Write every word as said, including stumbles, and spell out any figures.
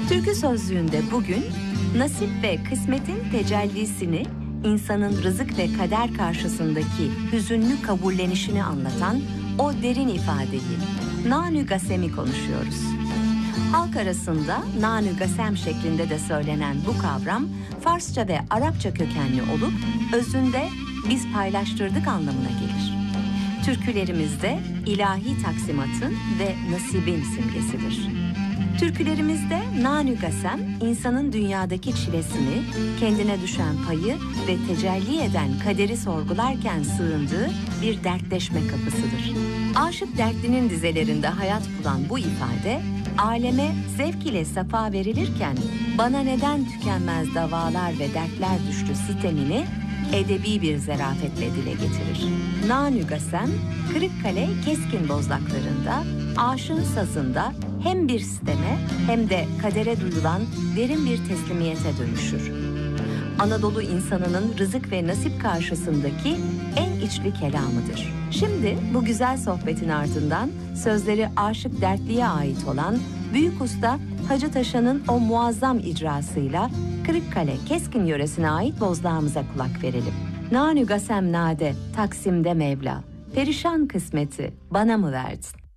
Türkü sözlüğünde bugün nasip ve kısmetin tecellisini, insanın rızık ve kader karşısındaki hüzünlü kabullenişini anlatan o derin ifadeyi, nanü gasemi konuşuyoruz. Halk arasında nanü gasem şeklinde de söylenen bu kavram, Farsça ve Arapça kökenli olup özünde biz paylaştırdık anlamına gelir. Türkülerimizde ilahi taksimatın ve nasibin simgesidir. Türkülerimizde nanü gasem, insanın dünyadaki çilesini, kendine düşen payı ve tecelli eden kaderi sorgularken sığındığı bir dertleşme kapısıdır. Aşık dertlinin dizelerinde hayat bulan bu ifade, aleme zevk ile safa verilirken bana neden tükenmez davalar ve dertler düştü sitemini edebi bir zarafetle dile getirir. Nanü gasem, Kırıkkale keskin bozlaklarında, aşığın sazında hem bir siteme hem de kadere duyulan derin bir teslimiyete dönüşür. Anadolu insanının rızık ve nasip karşısındaki en içli kelamıdır. Şimdi bu güzel sohbetin ardından sözleri Aşık Dertli'ye ait olan Büyük Usta Hacı Taşan'ın o muazzam icrasıyla Kırıkkale Keskin yöresine ait bozlağımıza kulak verelim. Nanü gasem nade, Taksim'de Mevla, perişan kısmeti bana mı verdin?